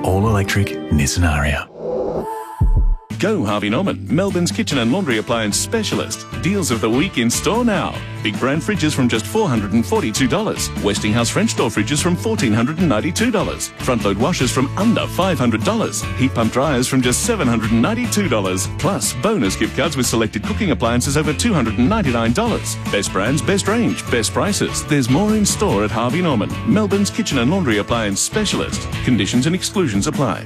all-electric Nissan Ariya. Go Harvey Norman, Melbourne's kitchen and laundry appliance specialist. Deals of the week in store now. Big brand fridges from just $442. Westinghouse French door fridges from $1,492. Front load washers from under $500. Heat pump dryers from just $792. Plus bonus gift cards with selected cooking appliances over $299. Best brands, best range, best prices. There's more in store at Harvey Norman, Melbourne's kitchen and laundry appliance specialist. Conditions and exclusions apply.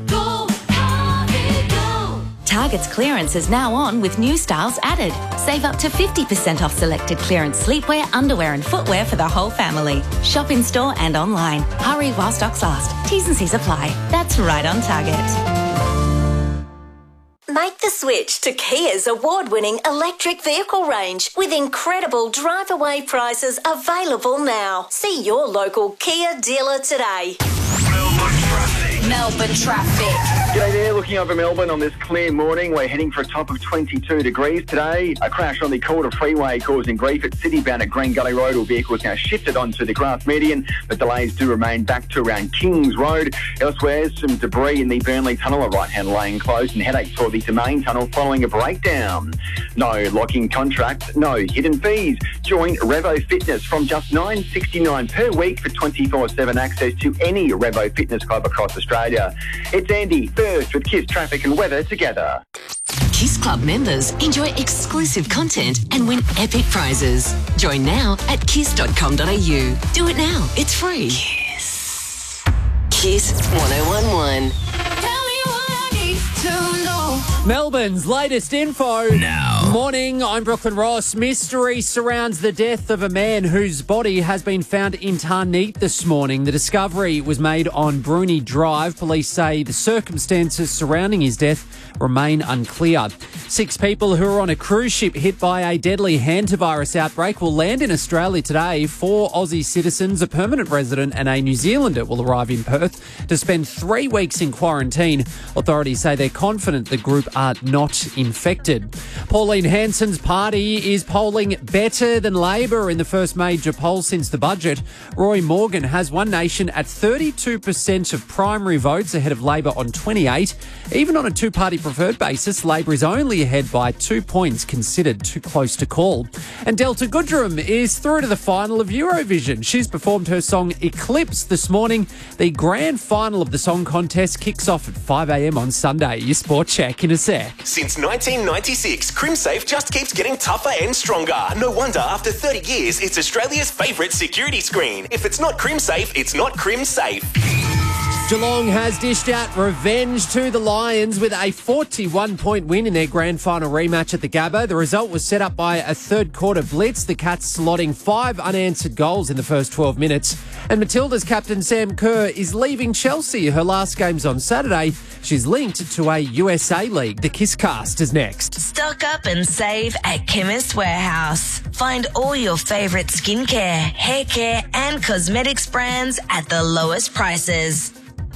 Target's clearance is now on with new styles added. Save up to 50% off selected clearance sleepwear, underwear and footwear for the whole family. Shop in store and online. Hurry while stocks last. T's and C's apply. That's right on Target. Make the switch to Kia's award-winning electric vehicle range with incredible drive-away prices available now. See your local Kia dealer today. Melbourne traffic. G'day there, looking over Melbourne on this clear morning. We're heading for a top of 22 degrees today. A crash on the Calder Freeway causing grief at City-bound at Green Gully Road. All vehicles now shifted onto the grass median, but delays do remain back to around Kings Road. Elsewhere, some debris in the Burnley Tunnel, a right-hand lane closed, and headaches for the Domain Tunnel following a breakdown. No locking contracts, no hidden fees. Join Revo Fitness from just $9.69 per week for 24/7 access to any Revo Fitness club across Australia. It's Andy, first with Kiss Traffic and Weather together. Kiss Club members enjoy exclusive content and win epic prizes. Join now at kiss.com.au. Do it now. It's free. Kiss. Kiss 1011. Melbourne's latest info. Now. Morning, I'm Brooklyn Ross. Mystery surrounds the death of a man whose body has been found in Tarneet this morning. The discovery was made on Bruni Drive. Police say the circumstances surrounding his death remain unclear. 6 people who are on a cruise ship hit by a deadly hantavirus outbreak will land in Australia today. 4 Aussie citizens, a permanent resident and a New Zealander will arrive in Perth to spend 3 weeks in quarantine. Authorities say they're confident the group are not infected. Pauline Hanson's party is polling better than Labor in the first major poll since the budget. Roy Morgan has One Nation at 32% of primary votes ahead of Labor on 28. Even on a two-party preferred basis, Labor is only ahead by 2 points, considered too close to call. And Delta Goodrem is through to the final of Eurovision. She's performed her song Eclipse this morning. The grand final of the song contest kicks off at 5 a.m. on Sunday. Your sport check in a sec. Since 1996, CrimSafe just keeps getting tougher and stronger. No wonder after 30 years, it's Australia's favourite security screen. If it's not CrimSafe, it's not CrimSafe. Geelong has dished out revenge to the Lions with a 41-point win in their grand final rematch at the Gabba. The result was set up by a third-quarter blitz, the Cats slotting 5 unanswered goals in the first 12 minutes. And Matilda's captain Sam Kerr is leaving Chelsea. Her last game's on Saturday. She's linked to a USA League. The Kisscast is next. Stock up and save at Chemist Warehouse. Find all your favourite skincare, hair care and cosmetics brands at the lowest prices.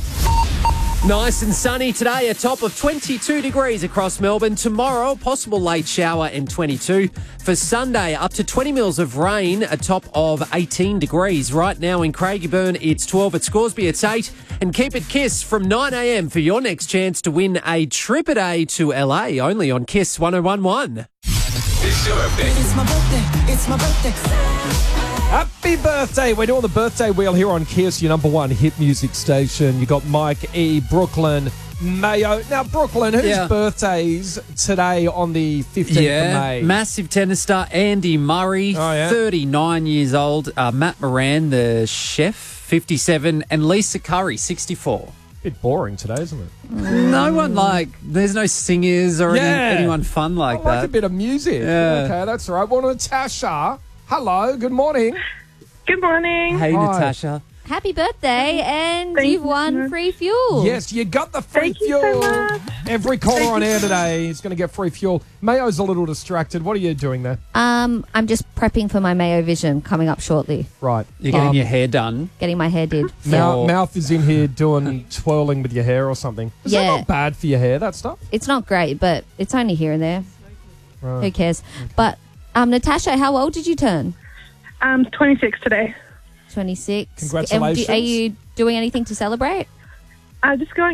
Nice and sunny today, a top of 22 degrees across Melbourne. Tomorrow, a possible late shower and 22. For Sunday, up to 20 mils of rain, a top of 18 degrees. Right now in Craigieburn, it's 12. At Scoresby, it's 8. And keep it Kiss from 9 a.m. for your next chance to win a trip a day to LA, only on Kiss 1011. It's your birthday. It's my birthday. It's my birthday. Happy birthday. We're doing the birthday wheel here on Kiss, your number one hit music station. You got Mike E, Brooklyn, Mayo. Now, Brooklyn, whose birthdays today on the 15th of May? Massive tennis star Andy Murray, 39 years old. Matt Moran, the chef, 57. And Lisa Curry, 64. Bit boring today, isn't it? No one there's no singers or anyone fun like that. I like a bit of music. Yeah. Okay, that's all right. Well, Natasha, hello, good morning. Good morning. Hey, Hi. Natasha. Happy birthday, and you've won free fuel. Yes, you got the free fuel. You so much. Every caller on air today is going to get free fuel. Mayo's a little distracted. What are you doing there? I'm just prepping for my Mayo Vision coming up shortly. Right. You're getting your hair done? Getting my hair did. Mouth is in here doing twirling with your hair or something. Is that not bad for your hair, that stuff? It's not great, but it's only here and there. Right. Who cares? Okay. But, Natasha, how old did you turn? 26 today. 26. Congratulations. Are you doing anything to celebrate? Just going